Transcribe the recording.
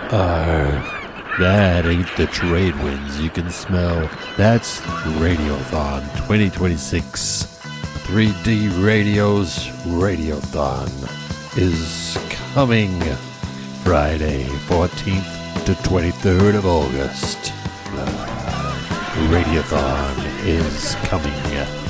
That ain't the trade winds you can smell. That's Radiothon 2026. 3D Radio's Radiothon is coming Friday, 14th to 23rd of August. Radiothon is coming.